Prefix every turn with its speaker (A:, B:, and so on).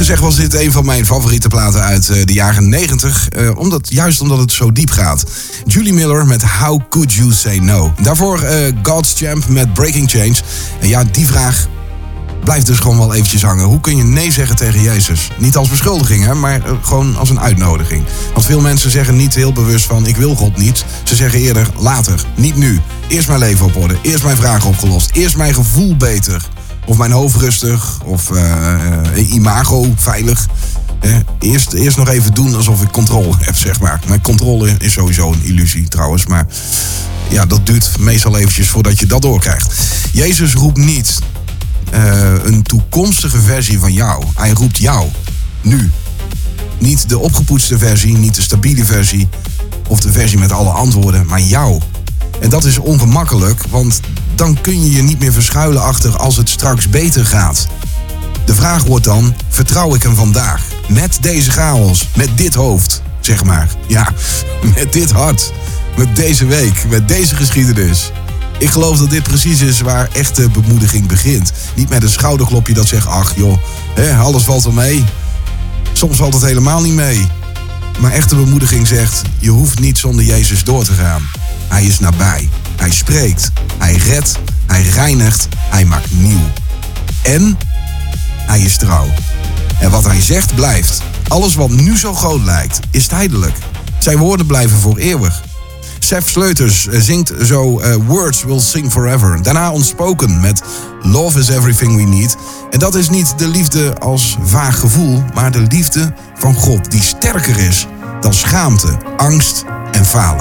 A: gezegd was dit een van mijn favoriete platen uit de jaren 90. Omdat het zo diep gaat. Julie Miller met How Could You Say No. Daarvoor God's Champ met Breaking Change. En ja, die vraag blijft dus gewoon wel eventjes hangen. Hoe kun je nee zeggen tegen Jezus? Niet als beschuldiging, hè, maar gewoon als een uitnodiging. Want veel mensen zeggen niet heel bewust van ik wil God niet. Ze zeggen eerder later, niet nu. Eerst mijn leven op orde, eerst mijn vragen opgelost. Eerst mijn gevoel beter. Of mijn hoofd rustig, of imago veilig. Eerst nog even doen alsof ik controle heb, zeg maar. Mijn controle is sowieso een illusie trouwens, maar ja, dat duurt meestal eventjes voordat je dat doorkrijgt. Jezus roept niet een toekomstige versie van jou. Hij roept jou, nu. Niet de opgepoetste versie, niet de stabiele versie of de versie met alle antwoorden, maar jou. En dat is ongemakkelijk, want dan kun je je niet meer verschuilen achter als het straks beter gaat. De vraag wordt dan, vertrouw ik hem vandaag? Met deze chaos, met dit hoofd, zeg maar. Ja, met dit hart, met deze week, met deze geschiedenis. Ik geloof dat dit precies is waar echte bemoediging begint. Niet met een schouderklopje dat zegt, ach joh, alles valt wel mee. Soms valt het helemaal niet mee. Maar echte bemoediging zegt, je hoeft niet zonder Jezus door te gaan. Hij is nabij. Hij spreekt. Hij redt. Hij reinigt. Hij maakt nieuw. En hij is trouw. En wat hij zegt blijft. Alles wat nu zo groot lijkt, is tijdelijk. Zijn woorden blijven voor eeuwig. Sef Sleuters zingt zo Words Will Sing Forever. Daarna Unspoken met Love is Everything We Need. En dat is niet de liefde als vaag gevoel, maar de liefde van God die sterker is dan schaamte, angst en falen.